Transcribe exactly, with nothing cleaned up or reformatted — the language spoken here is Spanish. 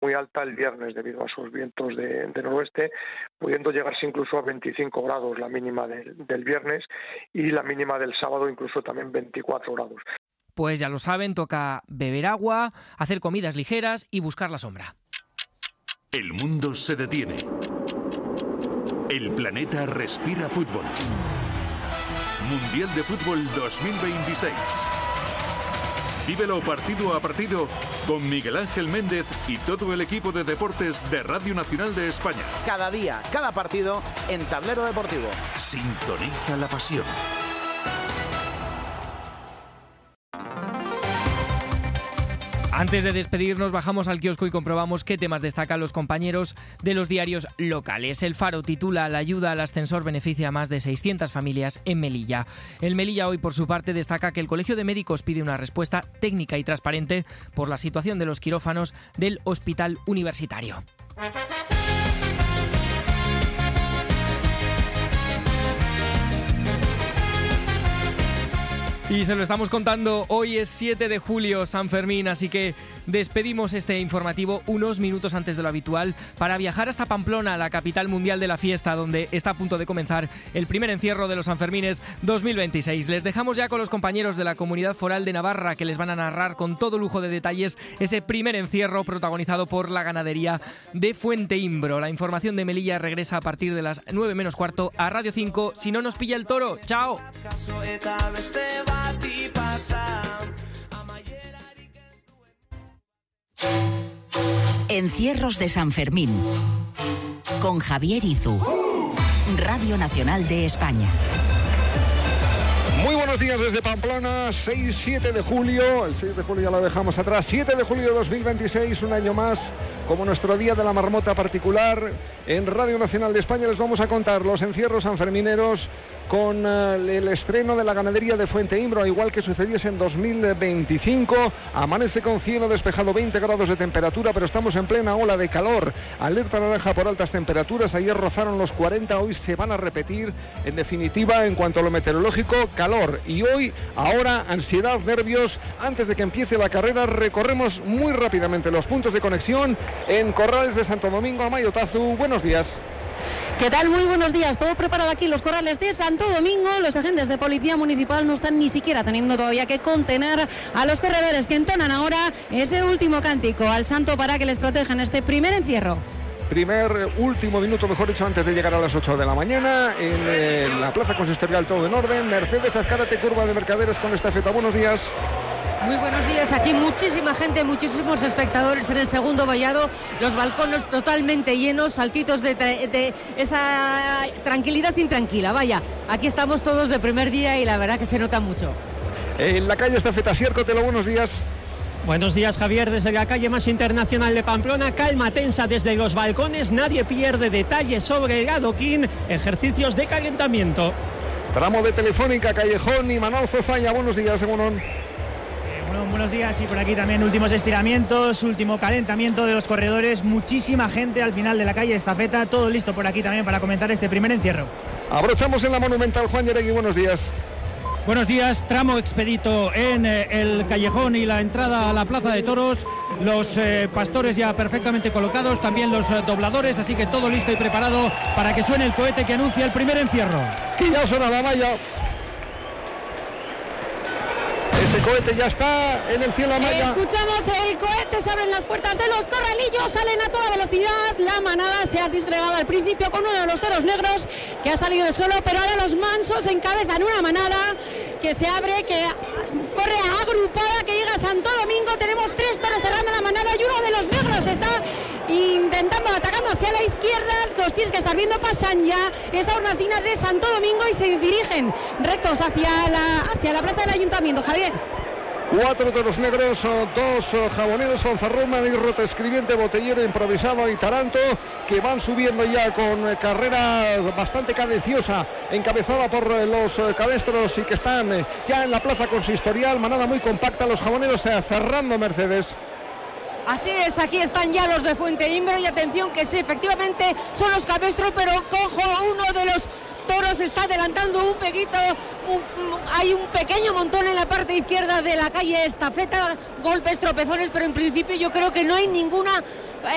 muy alta el viernes debido a esos vientos de, de noroeste, pudiendo llegarse incluso a veinticinco grados la mínima del, del viernes y la mínima del sábado incluso también veinticuatro grados. Pues ya lo saben, toca beber agua, hacer comidas ligeras y buscar la sombra. El mundo se detiene. El planeta respira fútbol. Mundial de Fútbol dos mil veintiséis. Vívelo partido a partido con Miguel Ángel Méndez y todo el equipo de deportes de Radio Nacional de España. Cada día, cada partido en Tablero Deportivo. Sintoniza la pasión. Antes de despedirnos, bajamos al kiosco y comprobamos qué temas destacan los compañeros de los diarios locales. El Faro titula: La ayuda al ascensor beneficia a más de seiscientas familias en Melilla. El Melilla Hoy, por su parte, destaca que el Colegio de Médicos pide una respuesta técnica y transparente por la situación de los quirófanos del Hospital Universitario. Y se lo estamos contando, hoy es siete de julio, San Fermín, así que despedimos este informativo unos minutos antes de lo habitual para viajar hasta Pamplona, la capital mundial de la fiesta, donde está a punto de comenzar el primer encierro de los Sanfermines dos mil veintiséis. Les dejamos ya con los compañeros de la Comunidad Foral de Navarra, que les van a narrar con todo lujo de detalles ese primer encierro protagonizado por la ganadería de Fuenteimbro. La información de Melilla regresa a partir de las nueve menos cuarto a Radio cinco, si no nos pilla el toro. ¡Chao! Encierros de San Fermín con Javier Izu, Radio Nacional de España. Muy buenos días desde Pamplona, seis siete de julio, el seis de julio ya lo dejamos atrás, siete de julio de dos mil veintiséis, un año más, como nuestro día de la marmota particular. En Radio Nacional de España les vamos a contar los encierros sanfermineros con uh, el estreno de la ganadería de Fuenteimbro, igual que sucediese en dos mil veinticinco. Amanece con cielo despejado, veinte grados de temperatura, pero estamos en plena ola de calor. Alerta naranja por altas temperaturas, ayer rozaron los cuarenta, hoy se van a repetir. En definitiva, en cuanto a lo meteorológico, calor. Y hoy, ahora, ansiedad, nervios. Antes de que empiece la carrera, recorremos muy rápidamente los puntos de conexión en Corrales de Santo Domingo. Amayo Tazu, buenos días. ¿Qué tal? Muy buenos días. Todo preparado aquí en los Corrales de Santo Domingo. Los agentes de policía municipal no están ni siquiera teniendo todavía que contener a los corredores que entonan ahora ese último cántico al santo para que les protejan este primer encierro. Primer, último minuto, mejor dicho, antes de llegar a las ocho de la mañana. En eh, la plaza consistorial todo en orden. Mercedes Azcárate, curva de Mercaderes con estafeta. Buenos días. Muy buenos días, aquí muchísima gente, muchísimos espectadores en el segundo vallado, los balcones totalmente llenos, saltitos de, de esa tranquilidad intranquila, vaya, aquí estamos todos de primer día y la verdad que se nota mucho. En la calle Estafeta Siercotelo, buenos días. Buenos días, Javier, desde la calle más internacional de Pamplona, calma tensa desde los balcones, nadie pierde detalles sobre el adoquín, ejercicios de calentamiento. Tramo de Telefónica, Callejón y Manuel Zozaya, buenos días, Egunon. Bueno, buenos días y por aquí también últimos estiramientos, último calentamiento de los corredores, muchísima gente al final de la calle Estafeta, todo listo por aquí también para comentar este primer encierro. Abrochamos en la Monumental, Juan Yeregui, buenos días. Buenos días, tramo expedito en eh, el callejón y la entrada a la Plaza de Toros, los eh, pastores ya perfectamente colocados, también los eh, dobladores, así que todo listo y preparado para que suene el cohete que anuncia el primer encierro. Y ya suena la malla. Ese cohete ya está en el cielo amaya. Escuchamos el cohete, se abren las puertas de los corralillos, salen a toda velocidad. La manada se ha disgregado al principio con uno de los toros negros que ha salido solo, pero ahora los mansos encabezan una manada que se abre, que corre agrupada, que llega a Santo Domingo. Tenemos tres toros cerrando la manada y uno de los negros está intentando, atacando hacia la izquierda. Los tienes que estar viendo, pasan ya esa hornacina de Santo Domingo y se dirigen rectos hacia la, hacia la plaza del ayuntamiento. Javier. Cuatro de los negros, dos jaboneros, Fanfarrón, Manirrota, Escribiente, Botellero, Improvisado y Taranto, que van subiendo ya con carrera bastante cadenciosa, encabezada por los cabestros y que están ya en la plaza consistorial. Manada muy compacta, los jaboneros cerrando Mercedes. Así es, aquí están ya los de Fuenteimbro y atención que sí, efectivamente son los cabestros, pero cojo, uno de los toros está adelantando un pequito, un, un, hay un pequeño montón en la parte izquierda de la calle Estafeta, golpes, tropezones, pero en principio yo creo que no hay ninguna